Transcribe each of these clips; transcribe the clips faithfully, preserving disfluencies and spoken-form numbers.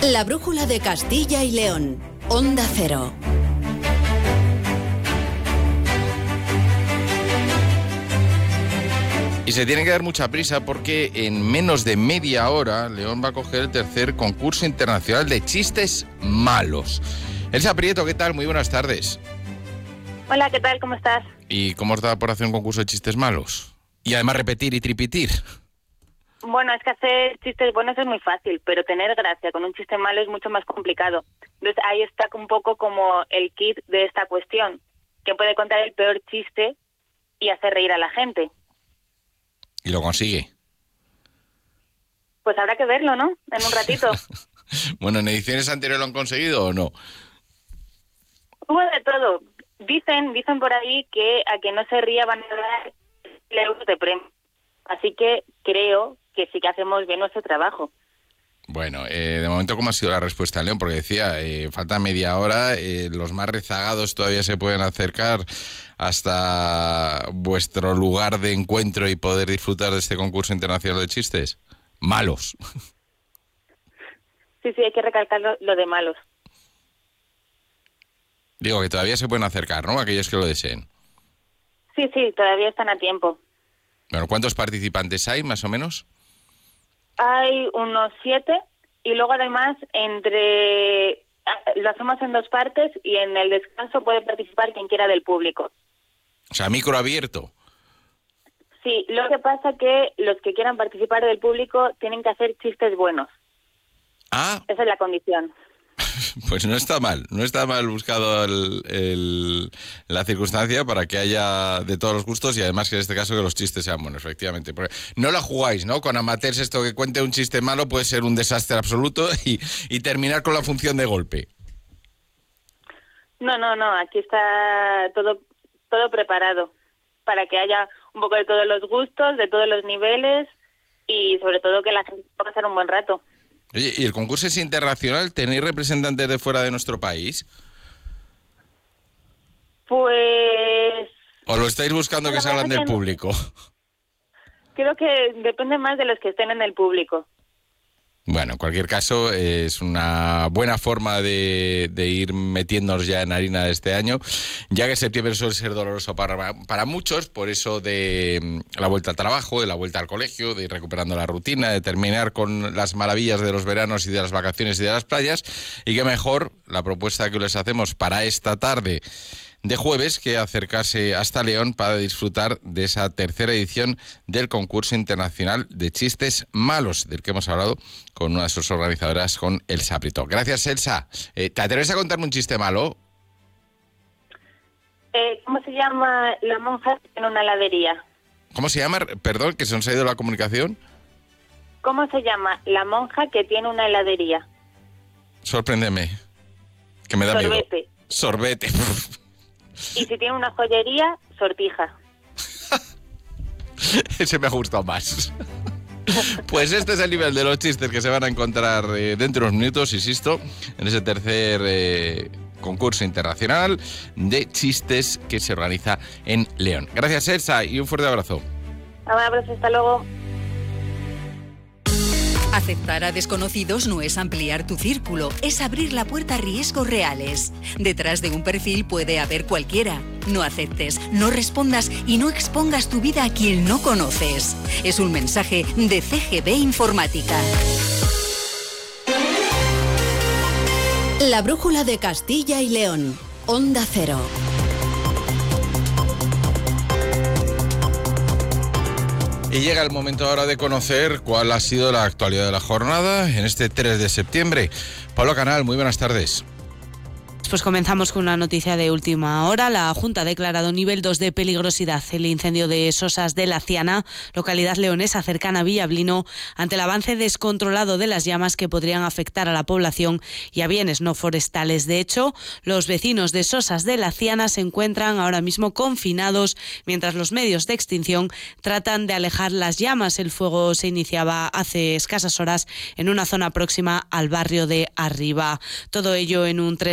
La brújula de Castilla y León. Onda Cero. Y se tiene que dar mucha prisa porque en menos de media hora León va a coger el tercer concurso internacional de chistes malos. Elsa Prieto, ¿qué tal? Muy buenas tardes. Hola, ¿qué tal? ¿Cómo estás? ¿Y cómo os da por hacer un concurso de chistes malos? Y además repetir y tripitir. Bueno, es que hacer chistes buenos es muy fácil, pero tener gracia con un chiste malo es mucho más complicado. Entonces ahí está un poco como el kit de esta cuestión, que puede contar el peor chiste y hacer reír a la gente. ¿Y lo consigue? Pues habrá que verlo, ¿no? En un ratito. Bueno, ¿en ediciones anteriores lo han conseguido o no? Hubo de todo. Dicen, dicen por ahí que a quien no se ría van a dar euros de premio. Así que creo que sí que hacemos bien nuestro trabajo. Bueno, eh, de momento, ¿cómo ha sido la respuesta, León? Porque decía, eh, falta media hora, eh, los más rezagados todavía se pueden acercar hasta vuestro lugar de encuentro y poder disfrutar de este concurso internacional de chistes. Malos. Sí, sí, hay que recalcar lo, lo de malos. Digo que todavía se pueden acercar, ¿no? Aquellos que lo deseen. Sí, sí, todavía están a tiempo. Bueno, ¿cuántos participantes hay, más o menos? Hay unos siete y luego además entre lo hacemos en dos partes y en el descanso puede participar quien quiera del público. O sea, micro abierto. Sí, lo que pasa que los que quieran participar del público tienen que hacer chistes buenos. Ah. Esa es la condición. Pues no está mal, no está mal buscado el, el, la circunstancia para que haya de todos los gustos y además que en este caso que los chistes sean buenos, efectivamente. Porque no la jugáis, ¿no? Con amateurs esto que cuente un chiste malo puede ser un desastre absoluto y, y terminar con la función de golpe. No, no, no, aquí está todo, todo preparado para que haya un poco de todos los gustos, de todos los niveles y sobre todo que la gente pueda pasar un buen rato. Oye, ¿y el concurso es internacional? ¿Tenéis representantes de fuera de nuestro país? Pues... ¿O lo estáis buscando que salgan del público? Creo que depende más de los que estén en el público. Bueno, en cualquier caso, eh, es una buena forma de, de ir metiéndonos ya en harina de este año, ya que septiembre suele ser doloroso para, para muchos, por eso de la vuelta al trabajo, de la vuelta al colegio, de ir recuperando la rutina, de terminar con las maravillas de los veranos y de las vacaciones y de las playas, y que mejor la propuesta que les hacemos para esta tarde de jueves que acercarse hasta León para disfrutar de esa tercera edición del concurso internacional de chistes malos, del que hemos hablado con una de sus organizadoras, con Elsa Prieto. Gracias, Elsa. Eh, ¿Te atreves a contarme un chiste malo? Eh, ¿Cómo se llama la monja en una heladería? ¿Cómo se llama? Perdón, que se nos ha ido la comunicación. ¿Cómo se llama la monja que tiene una heladería? Sorpréndeme, que me da miedo. Sorbete. Sorbete. Y si tiene una joyería, sortija. Ese me ha gustado más. Pues este es el nivel de los chistes que se van a encontrar eh, dentro de unos minutos, insisto, en ese tercer eh, concurso internacional de chistes que se organiza en León. Gracias, Elsa, y un fuerte abrazo. Un abrazo, hasta luego. Aceptar a desconocidos no es ampliar tu círculo, es abrir la puerta a riesgos reales. Detrás de un perfil puede haber cualquiera. No aceptes, no respondas y no expongas tu vida a quien no conoces. Es un mensaje de C G B Informática. La brújula de Castilla y León. Onda Cero. Y llega el momento ahora de conocer cuál ha sido la actualidad de la jornada en este tres de septiembre. Pablo Canal, muy buenas tardes. Pues comenzamos con una noticia de última hora. La Junta ha declarado nivel dos de peligrosidad el incendio de Sosas de la Ciana, localidad leonesa cercana a Villablino, ante el avance descontrolado de las llamas que podrían afectar a la población y a bienes no forestales. De hecho, los vecinos de Sosas de la Ciana se encuentran ahora mismo confinados mientras los medios de extinción tratan de alejar las llamas. El fuego se iniciaba hace escasas horas en una zona próxima al barrio de Arriba. Todo ello en un tres de septiembre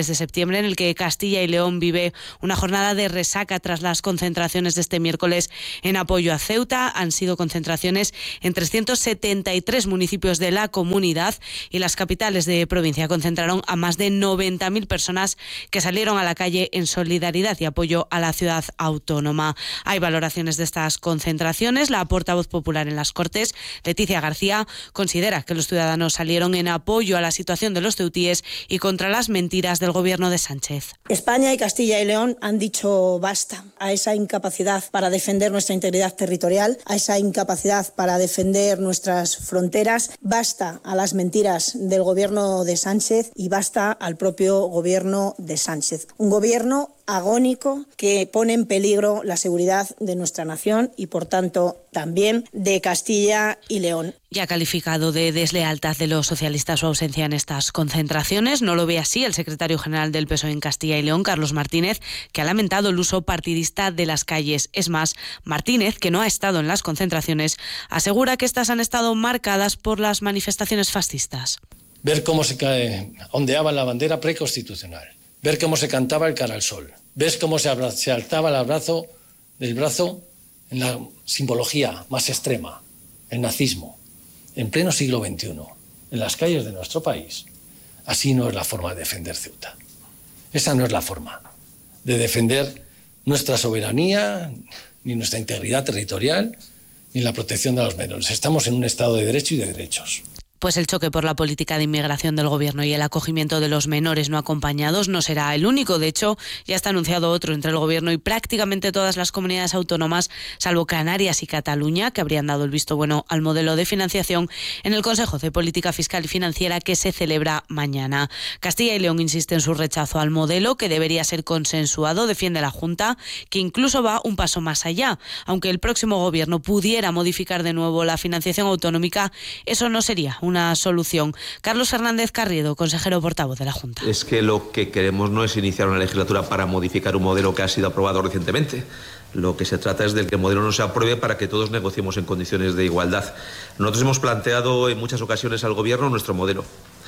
septiembre, en el que Castilla y León vive una jornada de resaca tras las concentraciones de este miércoles en apoyo a Ceuta. Han sido concentraciones en trescientos setenta y tres municipios de la comunidad y las capitales de provincia concentraron a más de noventa mil personas que salieron a la calle en solidaridad y apoyo a la ciudad autónoma. Hay valoraciones de estas concentraciones. La portavoz popular en las Cortes, Leticia García, considera que los ciudadanos salieron en apoyo a la situación de los ceutíes y contra las mentiras del gobierno de Sánchez. España y Castilla y León han dicho basta a esa incapacidad para defender nuestra integridad territorial, a esa incapacidad para defender nuestras fronteras, basta a las mentiras del gobierno de Sánchez y basta al propio gobierno de Sánchez. Un gobierno agónico que pone en peligro la seguridad de nuestra nación y, por tanto, también de Castilla y León. Ya ha calificado de deslealtad de los socialistas su ausencia en estas concentraciones. No lo ve así el secretario general del P S O E en Castilla y León, Carlos Martínez, que ha lamentado el uso partidista de las calles. Es más, Martínez, que no ha estado en las concentraciones, asegura que estas han estado marcadas por las manifestaciones fascistas. Ver cómo se cae, ondeaba la bandera preconstitucional. Ver cómo se cantaba el cara al sol. Ves cómo se, abra, se alzaba el brazo, el brazo en la simbología más extrema, el nazismo, en pleno siglo veintiuno, en las calles de nuestro país. Así no es la forma de defender Ceuta. Esa no es la forma de defender nuestra soberanía, ni nuestra integridad territorial, ni la protección de los menores. Estamos en un Estado de derecho y de derechos. Pues el choque por la política de inmigración del Gobierno y el acogimiento de los menores no acompañados no será el único. De hecho, ya está anunciado otro entre el Gobierno y prácticamente todas las comunidades autónomas, salvo Canarias y Cataluña, que habrían dado el visto bueno al modelo de financiación en el Consejo de Política Fiscal y Financiera que se celebra mañana. Castilla y León insiste en su rechazo al modelo, que debería ser consensuado. Defiende la Junta, que incluso va un paso más allá. Aunque el próximo Gobierno pudiera modificar de nuevo la financiación autonómica, eso no sería una solución. Carlos Fernández Carriedo, consejero portavoz de la Junta. Es que lo que queremos no es iniciar una legislatura para modificar un modelo que ha sido aprobado recientemente. Lo que se trata es de que el modelo no se apruebe para que todos negociemos en condiciones de igualdad. Nosotros hemos planteado en muchas ocasiones al Gobierno nuestro modelo.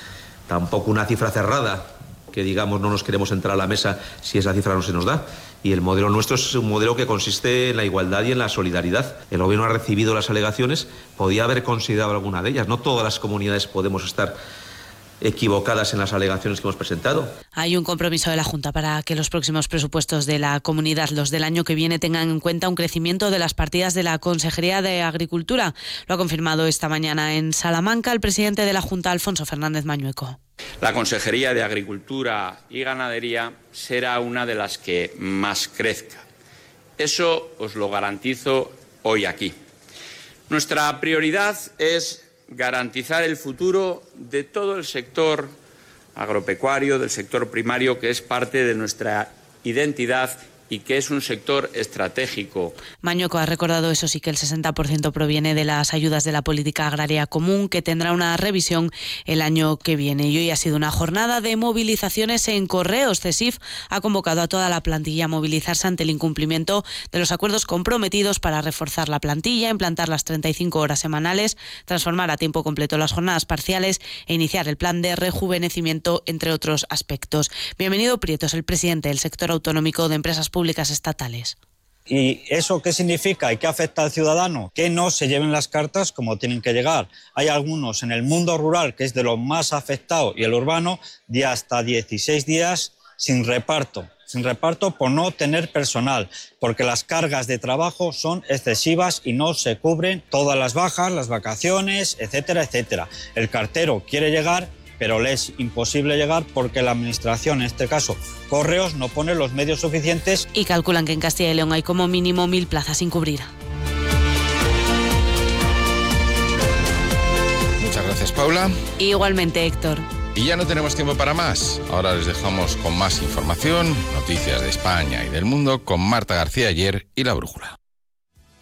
Tampoco una cifra cerrada, que digamos no nos queremos entrar a la mesa si esa cifra no se nos da. Y el modelo nuestro es un modelo que consiste en la igualdad y en la solidaridad. El Gobierno ha recibido las alegaciones, podía haber considerado alguna de ellas. No todas las comunidades podemos estar equivocadas en las alegaciones que hemos presentado. Hay un compromiso de la Junta para que los próximos presupuestos de la comunidad, los del año que viene, tengan en cuenta un crecimiento de las partidas de la Consejería de Agricultura. Lo ha confirmado esta mañana en Salamanca el presidente de la Junta, Alfonso Fernández Mañueco. La Consejería de Agricultura y Ganadería será una de las que más crezca. Eso os lo garantizo hoy aquí. Nuestra prioridad es garantizar el futuro de todo el sector agropecuario, del sector primario, que es parte de nuestra identidad y que es un sector estratégico. Mañueco ha recordado, eso sí, que el sesenta por ciento proviene de las ayudas de la política agraria común, que tendrá una revisión el año que viene. Y hoy ha sido una jornada de movilizaciones en Correos. CESIF ha convocado a toda la plantilla a movilizarse ante el incumplimiento de los acuerdos comprometidos para reforzar la plantilla, implantar las treinta y cinco horas semanales, transformar a tiempo completo las jornadas parciales e iniciar el plan de rejuvenecimiento, entre otros aspectos. Bienvenido Prieto, es el presidente del sector autonómico de empresas públicas estatales. ¿Y eso qué significa y qué afecta al ciudadano? Que no se lleven las cartas como tienen que llegar. Hay algunos en el mundo rural, que es de los más afectados, y el urbano, de hasta dieciséis días sin reparto. Sin reparto por no tener personal, porque las cargas de trabajo son excesivas y no se cubren todas las bajas, las vacaciones, etcétera, etcétera. El cartero quiere llegar, pero le es imposible llegar porque la Administración, en este caso Correos, no pone los medios suficientes. Y calculan que en Castilla y León hay como mínimo mil plazas sin cubrir. Muchas gracias, Paula. Igualmente, Héctor. Y ya no tenemos tiempo para más. Ahora les dejamos con más información, noticias de España y del mundo con Marta García Ayer y La Brújula.